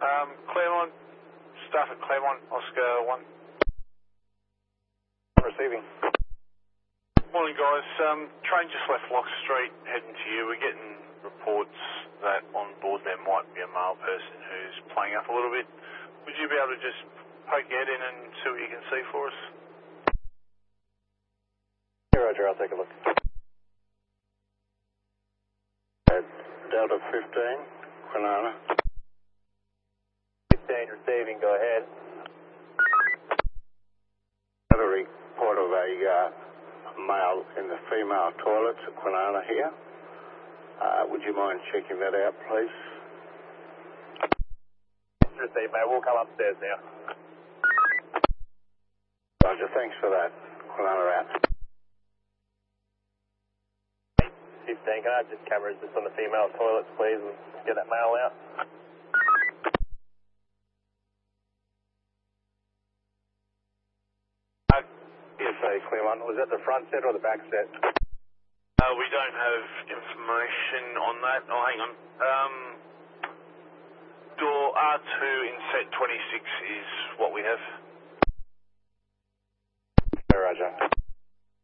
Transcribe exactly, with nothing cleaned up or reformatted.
Um, Claremont, staff at Claremont, Oscar one. Receiving. Morning guys, um, train just left Lock Street heading to you. We're getting reports that on board there might be a male person who's playing up a little bit. Would you be able to just poke your head in and see what you can see for us? Yeah, Roger, I'll take a look. Delta fifteen, Kwinana. fifteen receiving, go ahead. I have a report of a uh, male in the female toilets at Kwinana here. Uh, would you mind checking that out, please? Received, mate. We'll come upstairs now. Roger, thanks for that. Kwinana out. fifteen, can I have just cameras just on the female toilets, please, and get that male out? Uh, yes, a Claremont. Was that the front set or the back set? Uh, we don't have information on that. Oh, hang on. Um, door R two in set twenty-six is what we have. Roger.